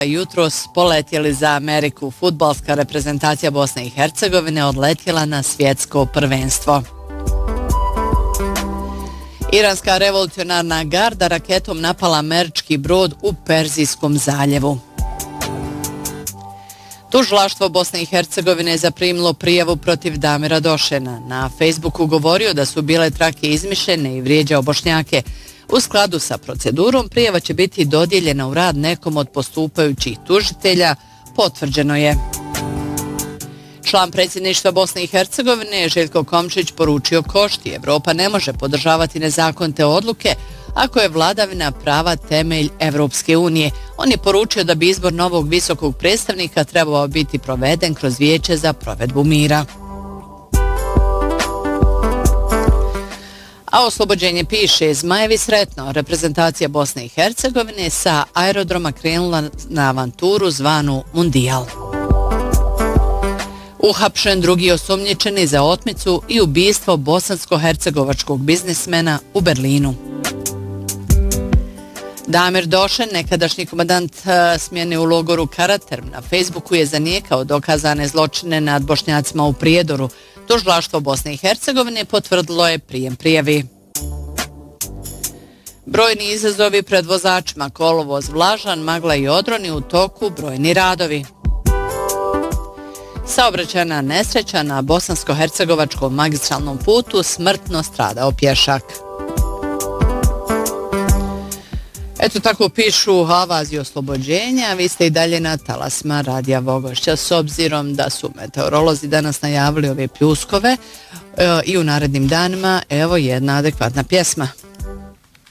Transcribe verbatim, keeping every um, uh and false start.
jutros poletjeli za Ameriku. Fudbalska reprezentacija Bosne i Hercegovine odletjela na svjetsko prvenstvo. Iranska revolucionarna garda raketom napala američki brod u Perzijskom zaljevu. Tužilaštvo Bosne i Hercegovine je zaprimilo prijavu protiv Damira Došena. Na Facebooku govorio da su bile trake izmišljene i vrijeđao Bošnjake. U skladu sa procedurom prijava će biti dodijeljena u rad nekom od postupajućih tužitelja, potvrđeno je. Član predsjedništva Bosne i Hercegovine Željko Komšić poručio Košti: Evropa ne može podržavati nezakonite odluke ako je vladavina prava temelj Evropske unije. On je poručio da bi izbor novog visokog predstavnika trebao biti proveden kroz Vijeće za provedbu mira. A Oslobođenje piše: Zmajevi sretno, reprezentacija Bosne i Hercegovine sa aerodroma krenula na avanturu zvanu Mundijal. Uhapšen drugi osumnjičeni za otmicu i ubistvo bosansko-hercegovačkog biznismena u Berlinu. Damir Došen, nekadašnji komandant smjene u logoru Karaterm, na Facebooku je zanijekao dokazane zločine nad Bošnjacima u Prijedoru. Tužilaštvo Bosne i Hercegovine potvrdilo je prijem prijavi. Brojni izazovi pred vozačima, kolovoz vlažan, magla i odroni, u toku brojni radovi. Saobraćajna nesreća na bosansko-hercegovačkom magistralnom putu, smrtno stradao pješak. Eto, tako pišu Avaz i Oslobođenja. Vi ste i dalje na talasima Radija Vogošća. S obzirom da su meteorolozi danas najavili ove pljuskove e, i u narednim danima, evo jedna adekvatna pjesma.